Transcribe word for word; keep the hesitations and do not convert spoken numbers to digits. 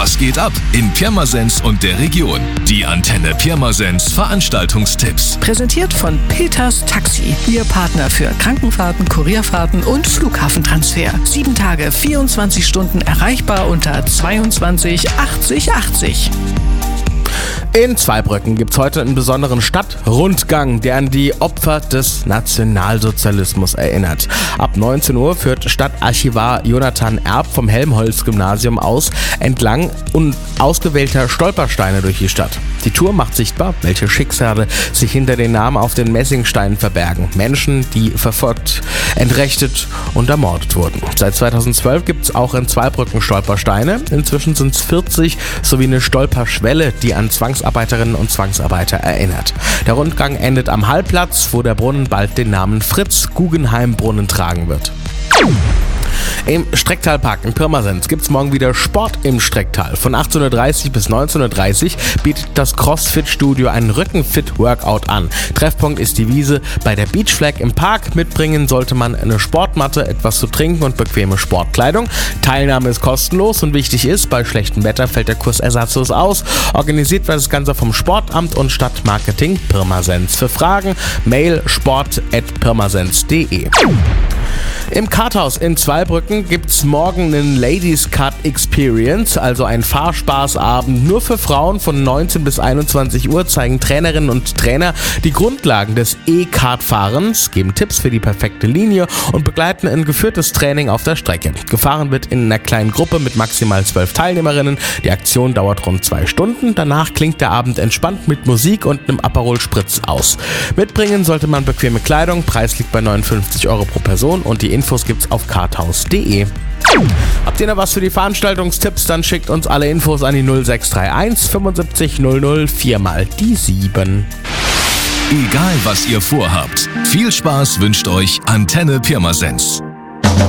Was geht ab in Pirmasens und der Region? Die Antenne Pirmasens Veranstaltungstipps. Präsentiert von Peters Taxi. Ihr Partner für Krankenfahrten, Kurierfahrten und Flughafentransfer. Sieben Tage, vierundzwanzig Stunden erreichbar unter zweiundzwanzig achtzig achtzig. In Zweibrücken gibt es heute einen besonderen Stadtrundgang, der an die Opfer des Nationalsozialismus erinnert. Ab neunzehn Uhr führt Stadtarchivar Jonathan Erb vom Helmholtz-Gymnasium aus entlang ausgewählter Stolpersteine durch die Stadt. Die Tour macht sichtbar, welche Schicksale sich hinter den Namen auf den Messingsteinen verbergen. Menschen, die verfolgt, entrechtet und ermordet wurden. Seit zweitausendzwölf gibt es auch in Zweibrücken Stolpersteine. Inzwischen sind es vierzig sowie eine Stolperschwelle, die an Zwangsarbeiterinnen und Zwangsarbeiter erinnert. Der Rundgang endet am Hallplatz, wo der Brunnen bald den Namen Fritz-Guggenheim-Brunnen tragen wird. Im Strecktalpark in Pirmasens gibt es morgen wieder Sport im Strecktal. Von achtzehn Uhr dreißig bis neunzehn Uhr dreißig bietet das CrossFit-Studio einen Rückenfit-Workout an. Treffpunkt ist die Wiese bei der Beach Flag im Park. Mitbringen sollte man eine Sportmatte, etwas zu trinken und bequeme Sportkleidung. Teilnahme ist kostenlos und wichtig ist, bei schlechtem Wetter fällt der Kurs ersatzlos aus. Organisiert wird das Ganze vom Sportamt und Stadtmarketing Pirmasens. Für Fragen mail sport at pirmasens punkt de. Im Karthaus in Zweibrücken gibt's morgen einen Ladies Kart Experience, also ein Fahrspaßabend nur für Frauen. Von neunzehn bis einundzwanzig Uhr zeigen Trainerinnen und Trainer die Grundlagen des E-Kart-Fahrens, geben Tipps für die perfekte Linie und begleiten ein geführtes Training auf der Strecke. Gefahren wird in einer kleinen Gruppe mit maximal zwölf Teilnehmerinnen. Die Aktion dauert rund zwei Stunden. Danach klingt der Abend entspannt mit Musik und einem Aperol Spritz aus. Mitbringen sollte man bequeme Kleidung. Preis liegt bei neunundfünfzig Euro pro Person und die Infos gibt's auf karthaus punkt de. Habt ihr noch was für die Veranstaltungstipps? Dann schickt uns alle Infos an die null sechs drei eins fünfundsiebzig null null vier mal die sieben. Egal was ihr vorhabt, viel Spaß wünscht euch Antenne Pirmasens.